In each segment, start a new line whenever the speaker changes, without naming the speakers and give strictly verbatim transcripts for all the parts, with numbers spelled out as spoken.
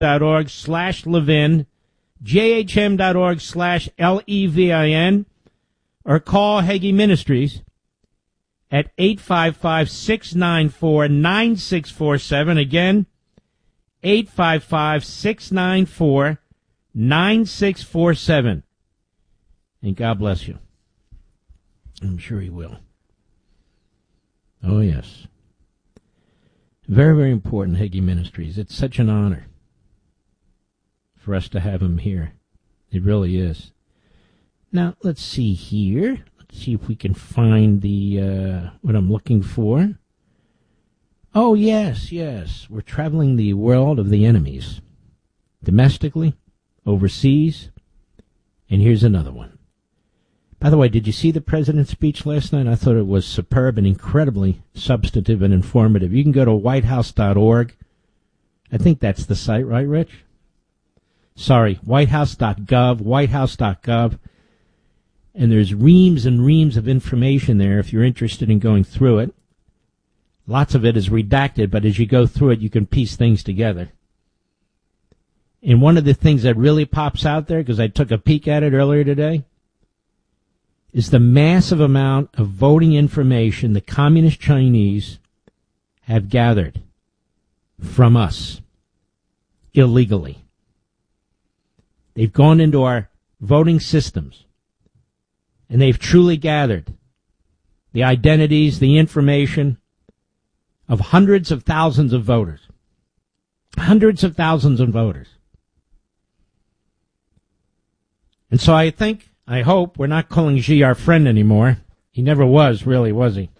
dot org slash Levin, jhm.org slash L E V I N, or call Hagee Ministries at eight five five, six nine four, nine six four seven. Again, eight five five, six nine four, nine six four seven. And God bless you. I'm sure he will. Oh, yes. Very, very important, Hagee Ministries. It's such an honor for us to have him here. It really is. Now, let's see here. Let's see if we can find the uh, what I'm looking for. Oh, yes, yes. We're traveling the world of the enemies. Domestically, overseas, and here's another one. By the way, did you see the president's speech last night? I thought it was superb and incredibly substantive and informative. You can go to white house dot org. I think that's the site, right, Rich? Sorry, white house dot gov, white house dot gov. And there's reams and reams of information there if you're interested in going through it. Lots of it is redacted, but as you go through it, you can piece things together. And one of the things that really pops out there, because I took a peek at it earlier today, is the massive amount of voting information the communist Chinese have gathered from us illegally. They've gone into our voting systems, and they've truly gathered the identities, the information of hundreds of thousands of voters. Hundreds of thousands of voters. And so I think, I hope, we're not calling Xi our friend anymore. He never was, really, was he?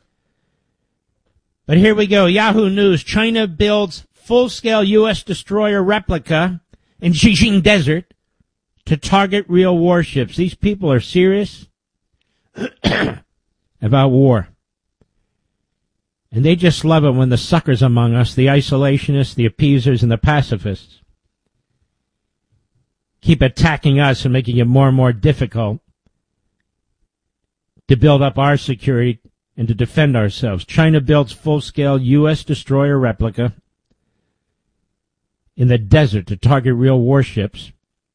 But here we go. Yahoo News. China builds full-scale U S destroyer replica in Xinjiang Desert to target real warships. These people are serious about war. And they just love it when the suckers among us, the isolationists, the appeasers, and the pacifists, keep attacking us and making it more and more difficult to build up our security and to defend ourselves. China builds full-scale U S destroyer replica in the desert to target real warships.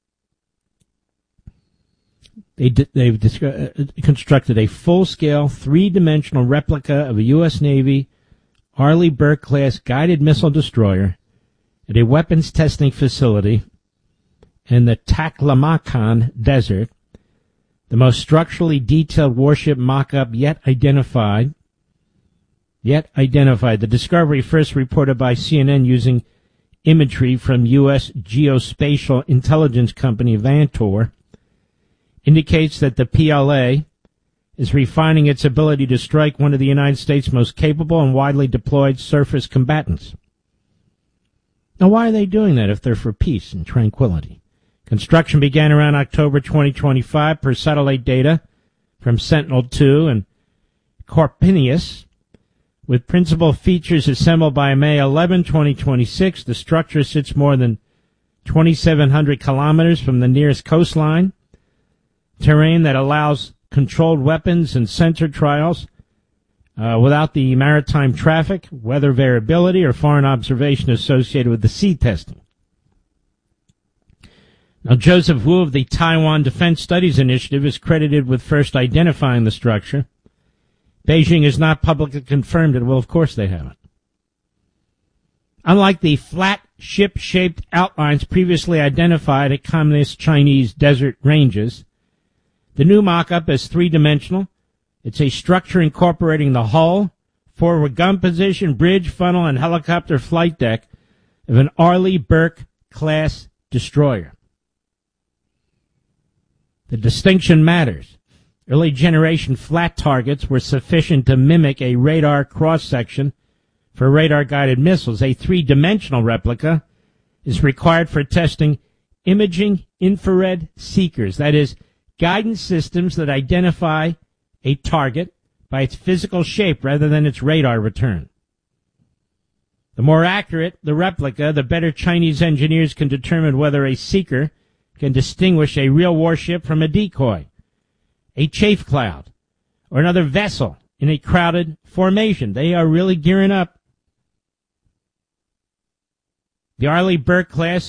They, they've descri- constructed a full-scale, three-dimensional replica of a U S Navy Arleigh Burke-class guided missile destroyer at a weapons testing facility in the Taklamakan Desert, the most structurally detailed warship mock-up yet identified. Yet identified. The discovery, first reported by C N N using imagery from U S geospatial intelligence company Vantor, indicates that the P L A is refining its ability to strike one of the United States' most capable and widely deployed surface combatants. Now, why are they doing that if they're for peace and tranquility? Construction began around October twenty twenty-five per satellite data from Sentinel two and Corpinius, with principal features assembled by May eleventh, twenty twenty-six. The structure sits more than twenty-seven hundred kilometers from the nearest coastline, terrain that allows controlled weapons and sensor trials uh, without the maritime traffic, weather variability, or foreign observation associated with the sea testing. Now, Joseph Wu of the Taiwan Defense Studies Initiative is credited with first identifying the structure. Beijing has not publicly confirmed it. Well, of course they haven't. Unlike the flat ship-shaped outlines previously identified at communist Chinese desert ranges, the new mock-up is three-dimensional. It's a structure incorporating the hull, forward gun position, bridge, funnel, and helicopter flight deck of an Arleigh Burke-class destroyer. The distinction matters. Early generation flat targets were sufficient to mimic a radar cross-section for radar-guided missiles. A three-dimensional replica is required for testing imaging infrared seekers, that is, guidance systems that identify a target by its physical shape rather than its radar return. The more accurate the replica, the better Chinese engineers can determine whether a seeker can distinguish a real warship from a decoy, a chaff cloud, or another vessel in a crowded formation. They are really gearing up. The Arleigh Burke class